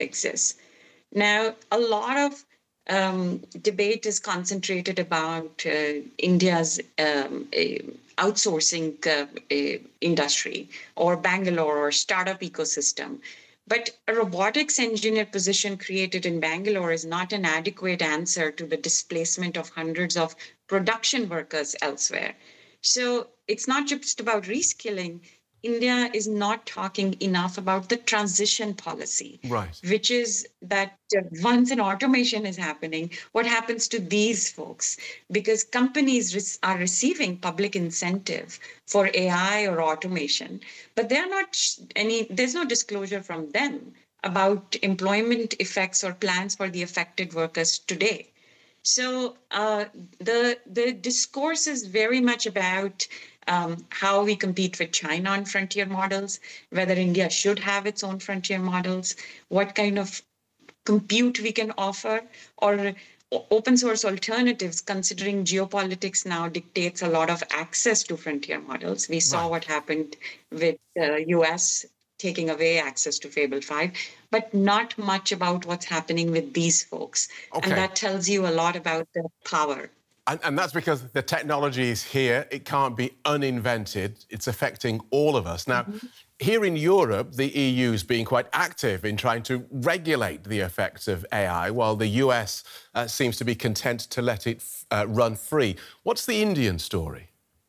exists. Now, a lot of debate is concentrated about India's outsourcing industry or Bangalore or startup ecosystem. But a robotics engineer position created in Bangalore is not an adequate answer to the displacement of hundreds of production workers elsewhere. So it's not just about reskilling. India is not talking enough about the transition policy, Right. which is that once an automation is happening, what happens to these folks? Because companies are receiving public incentive for AI or automation, but they're not there's no disclosure from them about employment effects or plans for the affected workers today. So the discourse is very much about how we compete with China on frontier models, whether India should have its own frontier models, what kind of compute we can offer, or open source alternatives, considering geopolitics now dictates a lot of access to frontier models. We saw what happened with the US taking away access to Fable 5, but not much about what's happening with these folks. Okay. And that tells you a lot about the power. And that's because the technology is here. It can't be uninvented. It's affecting all of us. Now, here in Europe, the EU is being quite active in trying to regulate the effects of AI, while the US seems to be content to let it run free. What's the Indian story?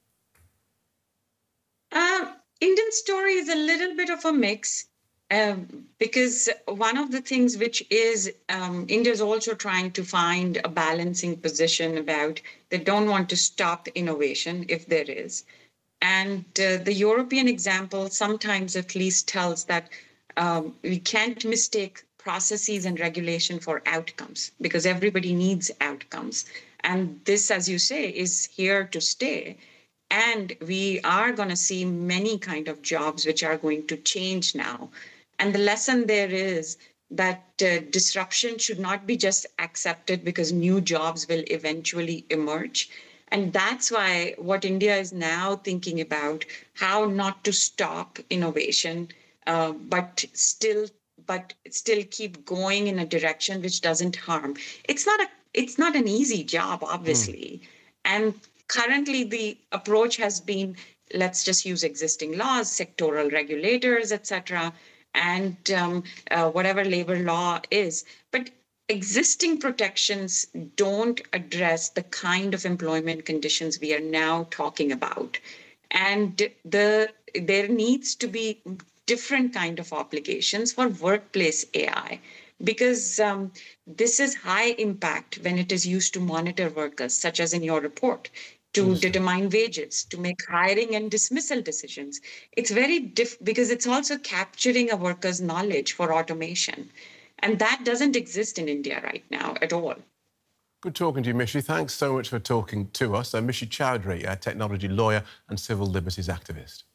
Indian story is a little bit of a mix. Because one of the things which is India is also trying to find a balancing position about they don't want to stop innovation if there is. And the European example sometimes at least tells that we can't mistake processes and regulation for outcomes because everybody needs outcomes. And this, as you say, is here to stay. And we are going to see many kind of jobs which are going to change now. And the lesson there is that disruption should not be just accepted because new jobs will eventually emerge. And that's why what India is now thinking about, how not to stop innovation, but still keep going in a direction which doesn't harm. It's not an easy job, obviously. And currently, the approach has been, let's just use existing laws, sectoral regulators, etc., and whatever labor law is. But existing protections don't address the kind of employment conditions we are now talking about. And there needs to be different kind of obligations for workplace AI, because this is high impact when it is used to monitor workers, such as in your report, to determine wages, to make hiring and dismissal decisions. It's very because it's also capturing a worker's knowledge for automation. And that doesn't exist in India right now at all. Good talking to you, Mishi. Thanks so much for talking to us. Mishi Chowdhury, a technology lawyer and civil liberties activist.